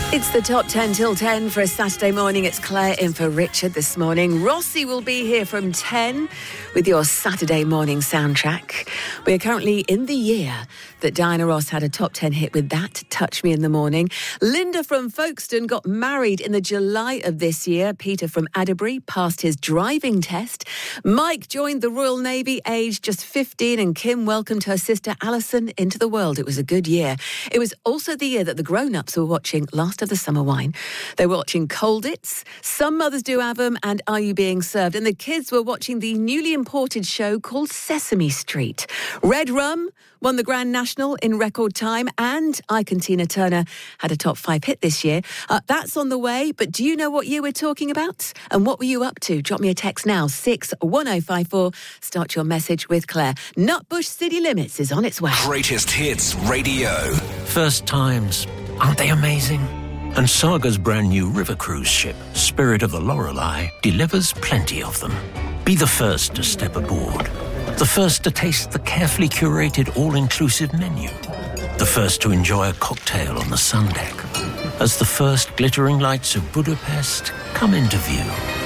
It's the top 10 till 10 for a Saturday morning. It's Claire in for Richard this morning. Rossi will be here from 10 with your Saturday morning soundtrack. We are currently in the year that Diana Ross had a top 10 hit with That Touch Me in the Morning. Linda from Folkestone got married in the July of this year. Peter from Adderbury passed his driving test. Mike joined the Royal Navy aged just 15, and Kim welcomed her sister Alison into the world. It was a good year. It was also the year that the grown-ups were watching Last of the Summer Wine. They were watching Colditz, Some Mothers Do Have 'Em, and Are You Being Served? And the kids were watching the newly imported show called Sesame Street. Red Rum won the Grand National in record time, and Ike and Tina Turner had a top 5 hit this year. That's on the way, but do you know what year we're talking about? And what were you up to? Drop me a text now, 61054. Start your message with Claire. Nutbush City Limits is on its way. Greatest Hits Radio. First times, aren't they amazing? And Saga's brand new river cruise ship, Spirit of the Lorelei, delivers plenty of them. Be the first to step aboard. The first to taste the carefully curated all-inclusive menu. The first to enjoy a cocktail on the sun deck. As the first glittering lights of Budapest come into view.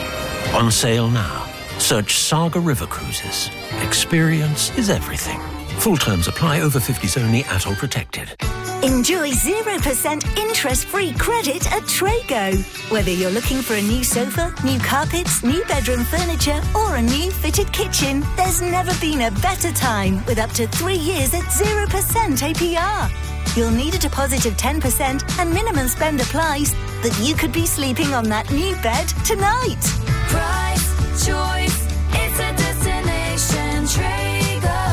On sale now. Search Saga River Cruises. Experience is everything. Full terms apply. Over 50s only. ATOL protected. Enjoy 0% interest-free credit at Trago. Whether you're looking for a new sofa, new carpets, new bedroom furniture, or a new fitted kitchen, there's never been a better time with up to 3 years at 0% APR. You'll need a deposit of 10% and minimum spend applies, but you could be sleeping on that new bed tonight. Price, choice, it's a destination. Trago.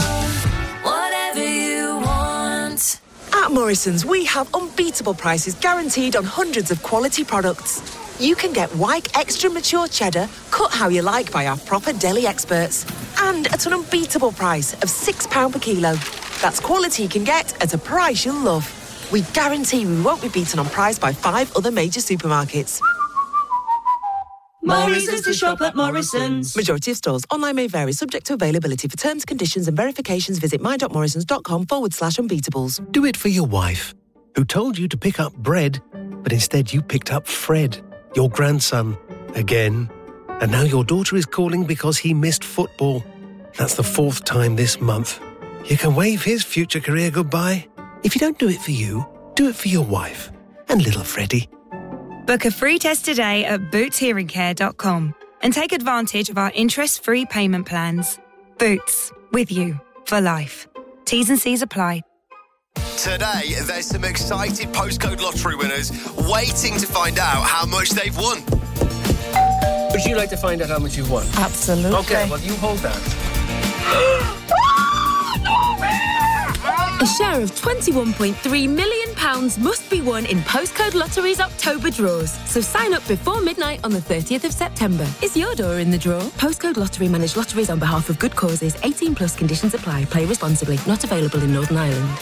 Whatever you want. At Morrison's, we have unbeatable prices guaranteed on hundreds of quality products. You can get Wyke Extra Mature Cheddar, cut how you like by our proper deli experts. And at an unbeatable price of £6 per kilo. That's quality you can get at a price you'll love. We guarantee we won't be beaten on price by 5 other major supermarkets. More reasons to shop at Morrison's. Majority of stores. Online may vary, subject to availability. For terms, conditions and verifications, visit my.morrisons.com/unbeatables. Do it for your wife, who told you to pick up bread, but instead you picked up Fred, your grandson, again. And now your daughter is calling because he missed football. That's the 4th time this month. You can wave his future career goodbye. If you don't do it for you, do it for your wife and little Freddie. Book a free test today at bootshearingcare.com and take advantage of our interest-free payment plans. Boots, with you for life. T's and C's apply. Today, there's some excited postcode lottery winners waiting to find out how much they've won. Would you like to find out how much you've won? Absolutely. Okay, well, you hold that. A share of £21.3 million must be won in Postcode Lottery's October draws. So sign up before midnight on the 30th of September. Is your door in the draw? Postcode Lottery manage lotteries on behalf of good causes. 18 plus conditions apply. Play responsibly. Not available in Northern Ireland.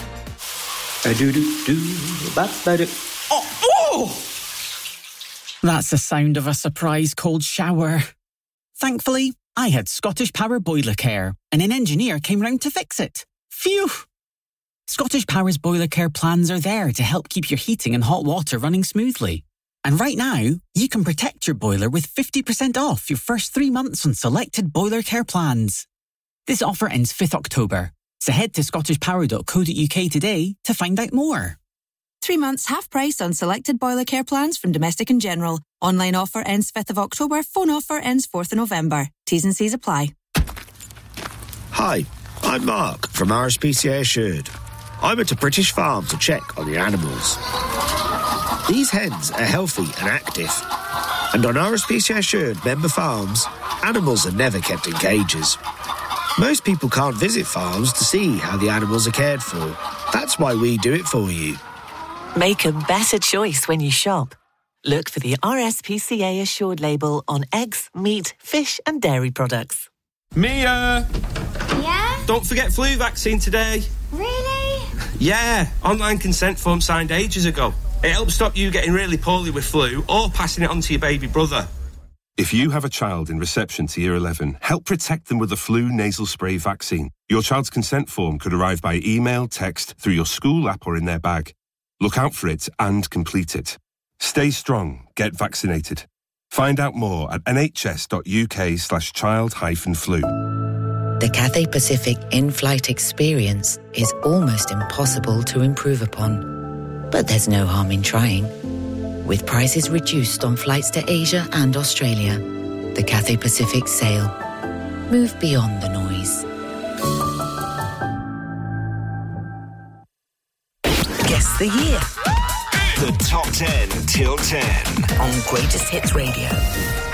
Oh! That's the sound of a surprise cold shower. Thankfully, I had Scottish Power Boiler Care, and an engineer came round to fix it. Phew! Scottish Power's Boiler Care plans are there to help keep your heating and hot water running smoothly. And right now, you can protect your boiler with 50% off your first 3 months on selected Boiler Care plans. This offer ends 5th October, so head to scottishpower.co.uk today to find out more. 3 months half price on selected Boiler Care plans from Domestic and General. Online offer ends 5th of October, phone offer ends 4th of November. T's and C's apply. Hi, I'm Mark from RSPCA Assured. I went to British Farm to check on the animals. These hens are healthy and active. And on RSPCA Assured member farms, animals are never kept in cages. Most people can't visit farms to see how the animals are cared for. That's why we do it for you. Make a better choice when you shop. Look for the RSPCA Assured label on eggs, meat, fish and dairy products. Mia! Yeah? Don't forget flu vaccine today. Really? Yeah, online consent form signed ages ago. It helps stop you getting really poorly with flu or passing it on to your baby brother. If you have a child in reception to Year 11, help protect them with the flu nasal spray vaccine. Your child's consent form could arrive by email, text, through your school app or in their bag. Look out for it and complete it. Stay strong. Get vaccinated. Find out more at nhs.uk/child-flu. The Cathay Pacific in-flight experience is almost impossible to improve upon. But there's no harm in trying. With prices reduced on flights to Asia and Australia, the Cathay Pacific sail. Move beyond the noise. Guess the year. The Top 10 till 10 on Greatest Hits Radio.